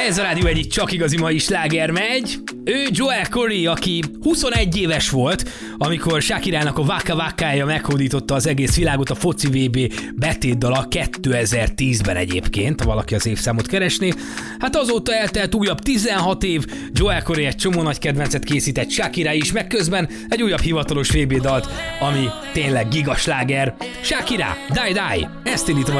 Ez a rádió egyik csak igazi mai sláger megy. Ő Joel Corry, aki 21 éves volt, amikor Shakirának a Waka Wakája meghódította az egész világot a foci VB betétdala 2010-ben egyébként, ha valaki az évszámot keresné. Hát azóta eltelt újabb 16 év, Joel Corry egy csomó nagy kedvencet készített, Shakira is, meg közben egy újabb hivatalos VB dalt, ami tényleg gigasláger. Shakira, Die Die, ezt indítom